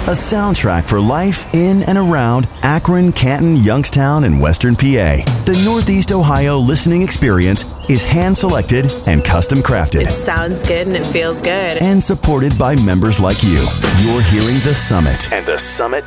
a soundtrack for life in and around Akron, Canton, Youngstown, and Western PA. The Northeast Ohio listening experience is hand-selected and custom-crafted. It sounds good and it feels good. And supported by members like you. You're hearing The Summit and The Summit